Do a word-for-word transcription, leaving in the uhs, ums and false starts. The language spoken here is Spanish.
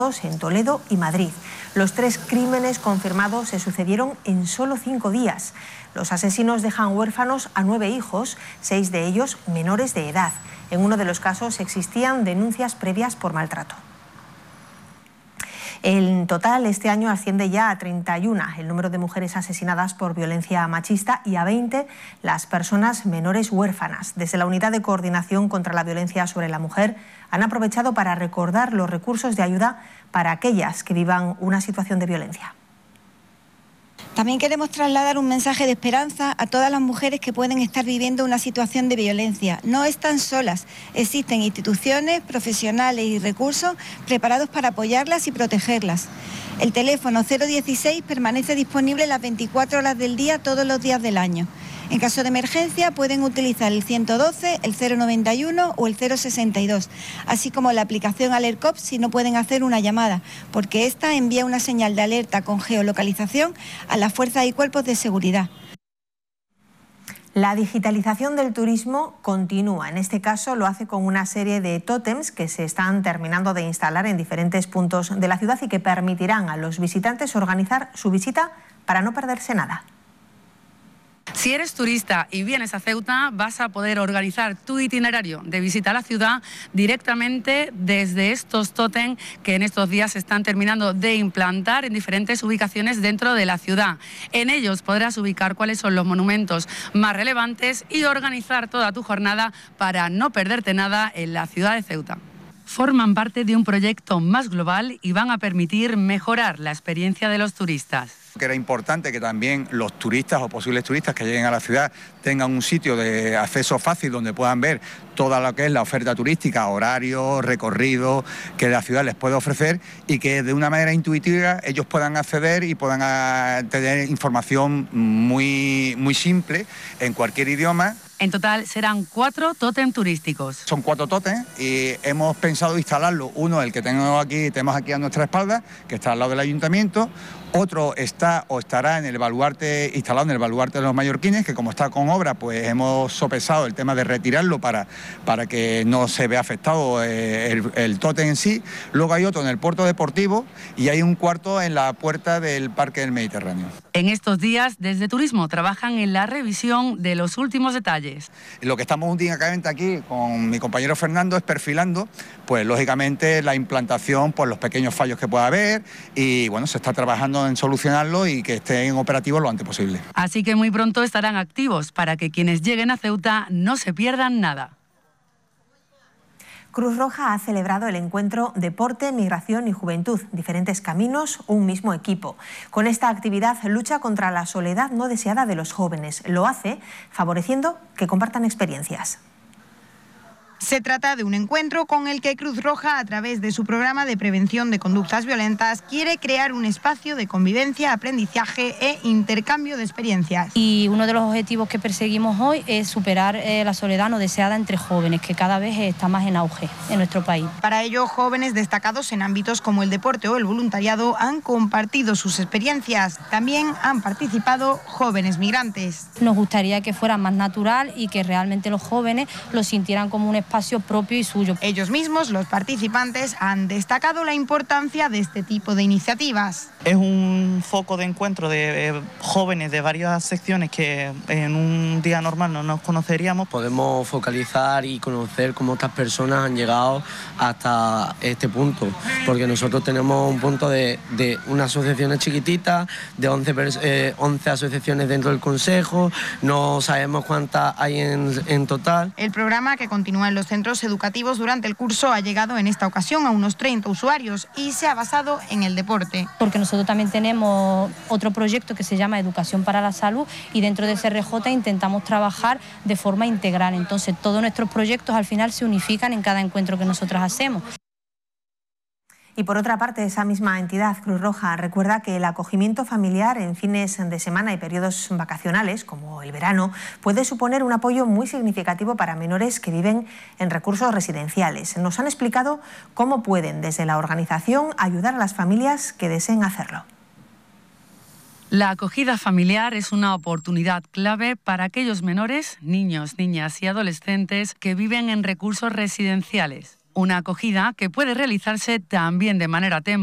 en Toledo y Madrid. Los tres crímenes confirmados se sucedieron en solo cinco días. Los asesinos dejan huérfanos a nueve hijos, seis de ellos menores de edad. En uno de los casos existían denuncias previas por maltrato. En total, este año asciende ya a treinta y una el número de mujeres asesinadas por violencia machista y a veinte las personas menores huérfanas. Desde la Unidad de Coordinación contra la Violencia sobre la Mujer han aprovechado para recordar los recursos de ayuda para aquellas que vivan una situación de violencia. También queremos trasladar un mensaje de esperanza a todas las mujeres que pueden estar viviendo una situación de violencia. No están solas, existen instituciones, profesionales y recursos preparados para apoyarlas y protegerlas. El teléfono cero dieciséis permanece disponible las veinticuatro horas del día todos los días del año. En caso de emergencia pueden utilizar el ciento doce, el cero noventa y uno o el cero sesenta y dos, así como la aplicación AlertCop si no pueden hacer una llamada, porque esta envía una señal de alerta con geolocalización a las fuerzas y cuerpos de seguridad. La digitalización del turismo continúa. En este caso lo hace con una serie de tótems que se están terminando de instalar en diferentes puntos de la ciudad y que permitirán a los visitantes organizar su visita para no perderse nada. Si eres turista y vienes a Ceuta, vas a poder organizar tu itinerario de visita a la ciudad directamente desde estos tótem que en estos días se están terminando de implantar en diferentes ubicaciones dentro de la ciudad. En ellos podrás ubicar cuáles son los monumentos más relevantes y organizar toda tu jornada para no perderte nada en la ciudad de Ceuta. Forman parte de un proyecto más global y van a permitir mejorar la experiencia de los turistas. Que era importante que también los turistas o posibles turistas que lleguen a la ciudad tengan un sitio de acceso fácil donde puedan ver toda lo que es la oferta turística, horarios, recorridos que la ciudad les puede ofrecer y que de una manera intuitiva ellos puedan acceder y puedan a, tener información muy, muy simple en cualquier idioma. En total serán cuatro tótem turísticos. Son cuatro tótems y hemos pensado instalarlo. Uno, el que tenemos aquí, tenemos aquí a nuestra espalda, que está al lado del ayuntamiento. Otro está o estará en el baluarte, instalado en el baluarte de los mallorquines, que como está con obra, pues hemos sopesado el tema de retirarlo para, para que no se vea afectado eh, el, el tótem en sí. Luego hay otro en el puerto deportivo y hay un cuarto en la puerta del Parque del Mediterráneo. En estos días, desde Turismo, trabajan en la revisión de los últimos detalles. Lo que estamos únicamente aquí con mi compañero Fernando es perfilando, pues lógicamente la implantación, pues los pequeños fallos que pueda haber y bueno, se está trabajando en solucionarlo y que estén operativos lo antes posible. Así que muy pronto estarán activos para que quienes lleguen a Ceuta no se pierdan nada. Cruz Roja ha celebrado el encuentro Deporte, Migración y Juventud, diferentes caminos, un mismo equipo. Con esta actividad lucha contra la soledad no deseada de los jóvenes. Lo hace favoreciendo que compartan experiencias. Se trata de un encuentro con el que Cruz Roja, a través de su programa de prevención de conductas violentas, quiere crear un espacio de convivencia, aprendizaje e intercambio de experiencias. Y uno de los objetivos que perseguimos hoy es superar eh, la soledad no deseada entre jóvenes, que cada vez está más en auge en nuestro país. Para ello, jóvenes destacados en ámbitos como el deporte o el voluntariado han compartido sus experiencias. También han participado jóvenes migrantes. Nos gustaría que fuera más natural y que realmente los jóvenes lo sintieran como un espacio espacio propio y suyo. Ellos mismos, los participantes, han destacado la importancia de este tipo de iniciativas. Es un foco de encuentro de eh, jóvenes de varias secciones que en un día normal no nos conoceríamos. Podemos focalizar y conocer cómo estas personas han llegado hasta este punto, porque nosotros tenemos un punto de, de unas asociaciones chiquititas, de once, eh, once asociaciones dentro del Consejo, no sabemos cuántas hay en, en total. El programa, que continúa en los centros educativos durante el curso, ha llegado en esta ocasión a unos treinta usuarios y se ha basado en el deporte. Porque nosotros también tenemos otro proyecto que se llama Educación para la Salud y dentro de C R J intentamos trabajar de forma integral. Entonces todos nuestros proyectos al final se unifican en cada encuentro que nosotros hacemos. Y por otra parte, esa misma entidad, Cruz Roja, recuerda que el acogimiento familiar en fines de semana y periodos vacacionales, como el verano, puede suponer un apoyo muy significativo para menores que viven en recursos residenciales. Nos han explicado cómo pueden, desde la organización, ayudar a las familias que deseen hacerlo. La acogida familiar es una oportunidad clave para aquellos menores, niños, niñas y adolescentes que viven en recursos residenciales. Una acogida que puede realizarse también de manera temporal